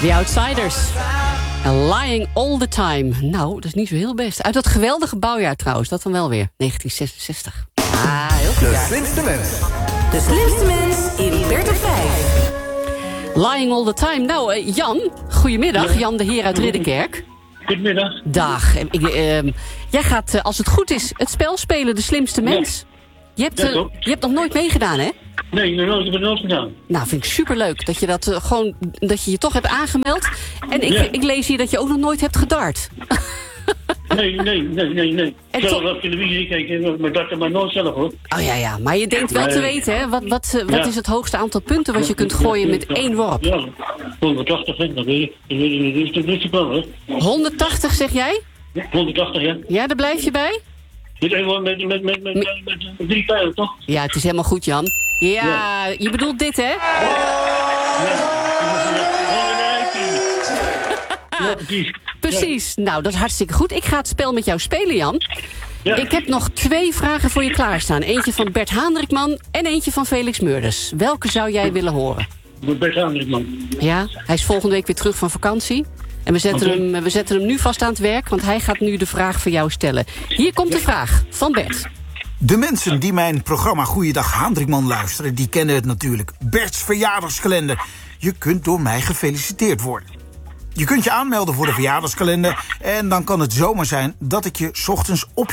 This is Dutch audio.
The Outsiders. And Lying All the Time. Nou, dat is niet zo heel best. Uit dat geweldige bouwjaar trouwens, dat dan wel weer. 1966. Ah, heel goed. De slimste mens. De slimste mens in Bert en Vijf. Lying All the Time. Nou, Jan, goedemiddag. Ja. Jan de Heer uit Ridderkerk. Goedemiddag. Dag. Jij gaat, als het goed is, het spel spelen, De Slimste Mens. Je hebt nog nooit meegedaan, hè? Nee, ik heb het nooit gedaan. Nou, vind ik superleuk dat je dat dat je je toch hebt aangemeld. En ik lees hier dat je ook nog nooit hebt gedart. Nee. En Ik toch- heb op televisie gekeken, maar dat maar nooit zelf, hoor. Oh ja, maar je denkt wel te weten, hè? Wat is het hoogste aantal punten wat je kunt gooien met één worp? Ja, 180, hè, dat weet ik. Dat wist ik wel, hè. 180 zeg jij? 180, ja. Ja, daar blijf je bij? Met 3 pijlen, toch? Ja, het is helemaal goed, Jan. Ja, je bedoelt dit, hè? Ja, precies. Precies. Nou, dat is hartstikke goed. Ik ga het spel met jou spelen, Jan. Ja. Ik heb nog 2 vragen voor je klaarstaan. Eentje van Bert Haandrikman en eentje van Felix Meurders. Welke zou jij willen horen? Bert Haandrikman. Ja, hij is volgende week weer terug van vakantie. En we zetten hem nu vast aan het werk, want hij gaat nu de vraag voor jou stellen. Hier komt de vraag van Bert. De mensen die mijn programma Goeiedag Haandrikman luisteren, die kennen het natuurlijk. Bert's verjaardagskalender. Je kunt door mij gefeliciteerd worden. Je kunt je aanmelden voor de verjaardagskalender en dan kan het zomaar zijn dat ik je 's ochtends op